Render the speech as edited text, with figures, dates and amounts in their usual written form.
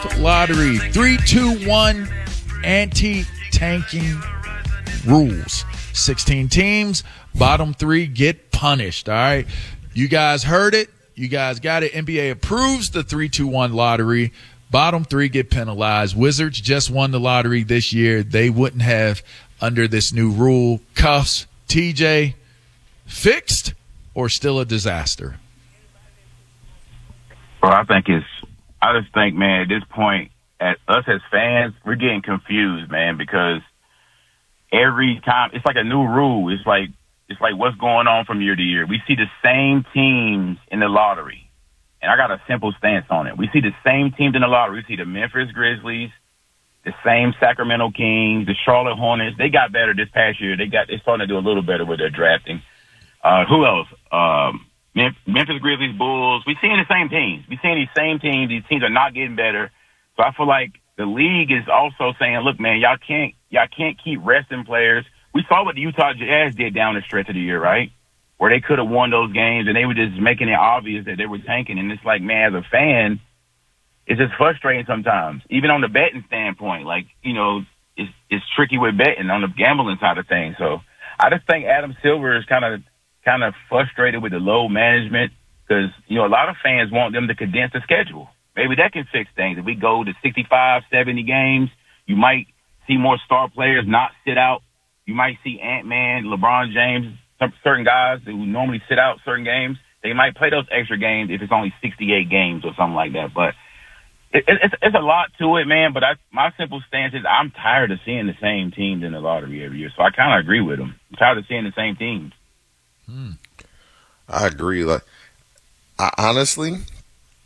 lottery. 3-2-1 anti-tanking rules. 16 teams. Bottom 3 get punished. All right. You guys heard it. You guys got it. NBA approves the 3-2-1 lottery. Bottom 3 get penalized. Wizards just won the lottery this year. They wouldn't have under this new rule. Cuffs, TJ, fixed or still a disaster? Well, I just think, man, at this point, us as fans, we're getting confused, man, because every time it's like a new rule. It's like what's going on from year to year. We see the same teams in the lottery. And I got a simple stance on it. We see the same teams in the lottery. We see the Memphis Grizzlies, the same Sacramento Kings, the Charlotte Hornets. They got better this past year. They're starting to do a little better with their drafting. Who else? Memphis Grizzlies, Bulls. We're seeing the same teams. We're seeing these same teams. These teams are not getting better. So I feel like the league is also saying, look, man, y'all can't keep resting players. We saw what the Utah Jazz did down the stretch of the year, right? Where they could have won those games and they were just making it obvious that they were tanking. And it's like, man, as a fan, it's just frustrating sometimes. Even on the betting standpoint, like, you know, it's tricky with betting on the gambling side of things. So I just think Adam Silver is kind of frustrated with the load management because, you know, a lot of fans want them to condense the schedule. Maybe that can fix things. If we go to 65, 70 games, you might see more star players not sit out. You might see Ant-Man, LeBron James, certain guys who normally sit out certain games. They might play those extra games if it's only 68 games or something like that. But it's a lot to it, man. But my simple stance is I'm tired of seeing the same teams in the lottery every year. So I kind of agree with them. I'm tired of seeing the same teams. I agree. Like, honestly,